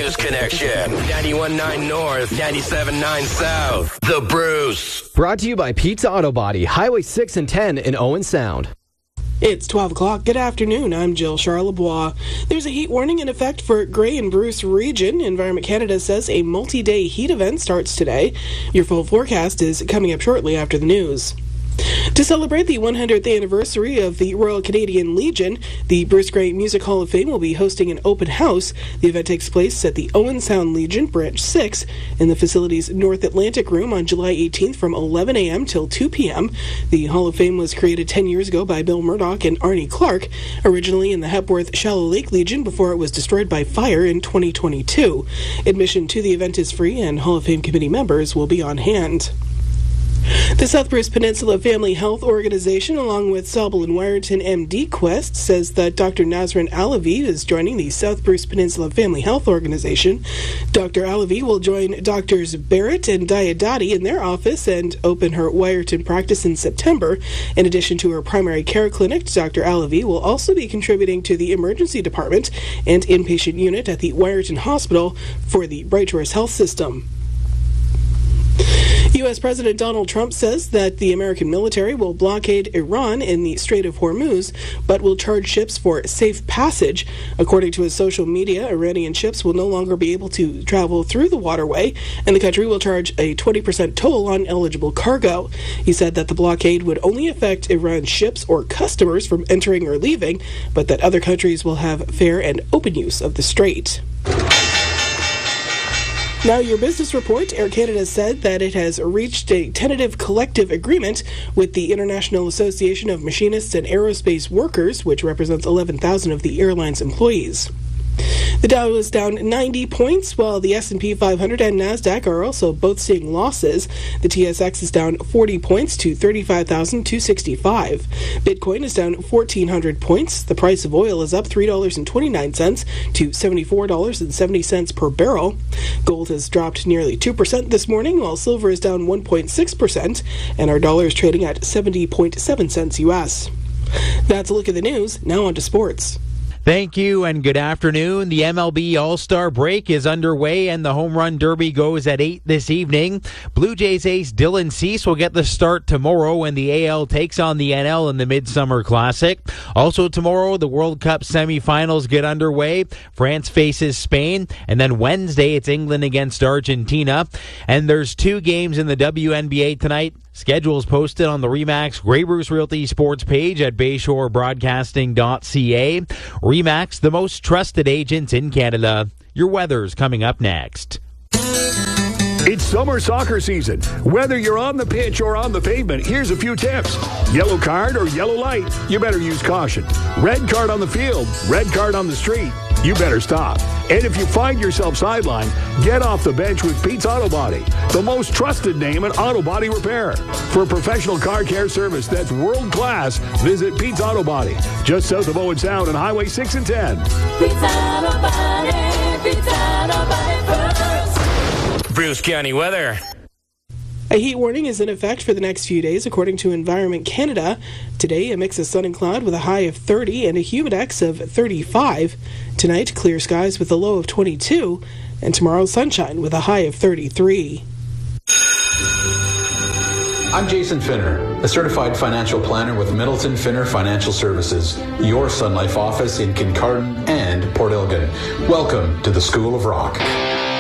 News Connection. 91.9 North, 97.9 South. The Bruce. Brought to you by Pizza Auto Body, Highway 6 and 10 in Owen Sound. It's 12 o'clock. Good afternoon. I'm Jill Charlebois. There's a heat warning in effect for Grey and Bruce region. Environment Canada says a multi-day heat event starts today. Your full forecast is coming up shortly after the news. To celebrate the 100th anniversary of the Royal Canadian Legion, the Bruce Grey Music Hall of Fame will be hosting an open house. The event takes place at the Owen Sound Legion, Branch 6, in the facility's North Atlantic Room on July 18th from 11 a.m. till 2 p.m. The Hall of Fame was created 10 years ago by Bill Murdoch and Arnie Clark, originally in the Hepworth Shallow Lake Legion before it was destroyed by fire in 2022. Admission to the event is free, and Hall of Fame committee members will be on hand. The South Bruce Peninsula Family Health Organization, along with Sauble and Wyerton MD Quest, says that Dr. Nazrin Alavi is joining the South Bruce Peninsula Family Health Organization. Dr. Alavi will join Drs. Barrett and Diodati in their office and open her Wyerton practice in September. In addition to her primary care clinic, Dr. Alavi will also be contributing to the emergency department and inpatient unit at the Wyerton Hospital for the Bright Shores Health System. U.S. President Donald Trump says that the American military will blockade Iran in the Strait of Hormuz, but will charge ships for safe passage. According to his social media, Iranian ships will no longer be able to travel through the waterway, and the country will charge a 20% toll on eligible cargo. He said that the blockade would only affect Iran's ships or customers from entering or leaving, but that other countries will have fair and open use of the strait. Now, your business report. Air Canada said that it has reached a tentative collective agreement with the International Association of Machinists and Aerospace Workers, which represents 11,000 of the airline's employees. The Dow is down 90 points, while the S&P 500 and NASDAQ are also both seeing losses. The TSX is down 40 points to 35,265. Bitcoin is down 1,400 points. The price of oil is up $3.29 to $74.70 per barrel. Gold has dropped nearly 2% this morning, while silver is down 1.6%, and our dollar is trading at 70.7 cents U.S. That's a look at the news. Now on to sports. Thank you and good afternoon. The MLB All-Star break is underway and the Home Run Derby goes at 8 this evening. Blue Jays ace Dylan Cease will get the start tomorrow when the AL takes on the NL in the Midsummer Classic. Also tomorrow, the World Cup semifinals get underway. France faces Spain, and then Wednesday it's England against Argentina. And there's 2 games in the WNBA tonight. Schedules posted on the RE/MAX Grey Bruce Realty Sports page at bayshorebroadcasting.ca. RE/MAX, the most trusted agents in Canada. Your weather's coming up next. It's summer soccer season. Whether you're on the pitch or on the pavement, here's a few tips. Yellow card or yellow light, you better use caution. Red card on the field, red card on the street, you better stop. And if you find yourself sidelined, get off the bench with Pete's Auto Body, the most trusted name in auto body repair. For professional car care service that's world class, visit Pete's Auto Body, just south of Owen Sound on Highway 6 and 10. Pete's Auto Body, Pete's Auto Body first. Bruce County weather. A heat warning is in effect for the next few days, according to Environment Canada. Today, a mix of sun and cloud with a high of 30 and a humidex of 35. Tonight, clear skies with a low of 22. And tomorrow, sunshine with a high of 33. I'm Jason Finner, a certified financial planner with Middleton Finner Financial Services, your Sun Life office in Kincardine and Port Elgin. Welcome to the School of Rock.